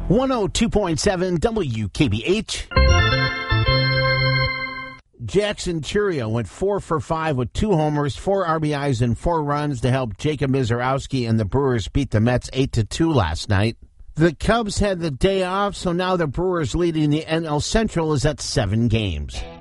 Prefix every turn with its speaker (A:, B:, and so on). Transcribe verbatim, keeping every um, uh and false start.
A: one oh two point seven W K B H. Jackson Churio went four for five with two homers, four R B Is, and four runs to help Jacob Mizorowski and the Brewers beat the Mets eight to two last night. The Cubs had the day off, so now the Brewers leading the N L Central is at seven games.